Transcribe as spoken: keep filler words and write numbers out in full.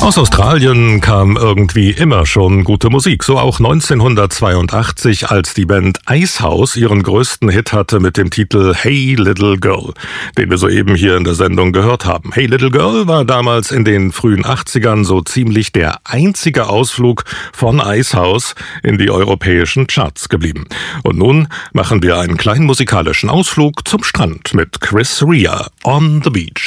Aus Australien kam irgendwie immer schon gute Musik, so auch neunzehnhundertzweiundachtzig, als die Band Icehouse ihren größten Hit hatte mit dem Titel Hey Little Girl, den wir soeben hier in der Sendung gehört haben. Hey Little Girl war damals in den frühen achtzigern so ziemlich der einzige Ausflug von Icehouse in die europäischen Charts geblieben. Und nun machen wir einen kleinen musikalischen Ausflug zum Strand mit Chris Rea, On the Beach.